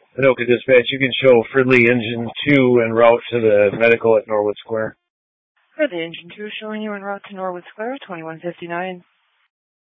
Anoka Dispatch, you can show Fridley Engine 2 en route to the medical at Norwood Square. Fridley Engine 2 showing you en route to Norwood Square, 2159.